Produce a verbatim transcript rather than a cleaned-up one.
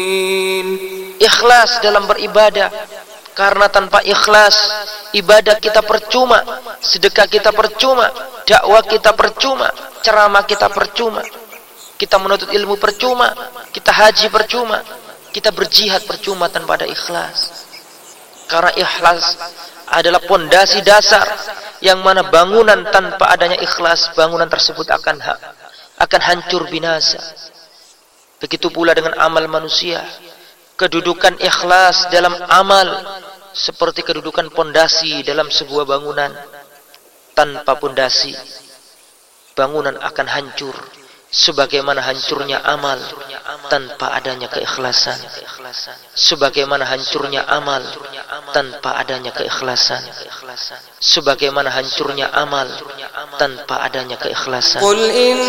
Ikhlas dalam beribadah, karena tanpa ikhlas ibadah kita percuma, sedekah kita percuma, dakwah kita percuma, ceramah kita percuma, kita menuntut ilmu percuma, kita haji percuma, kita berjihad percuma tanpa ada ikhlas. Karena ikhlas adalah pondasi dasar yang mana bangunan tanpa adanya ikhlas, bangunan tersebut akan akan hancur binasa. Begitu pula dengan amal manusia. Kedudukan ikhlas dalam amal seperti kedudukan pondasi dalam sebuah bangunan. Tanpa pondasi, bangunan akan hancur, sebagaimana hancurnya amal tanpa adanya keikhlasan. Sebagaimana hancurnya amal tanpa adanya keikhlasan. Sebagaimana hancurnya amal tanpa adanya keikhlasan.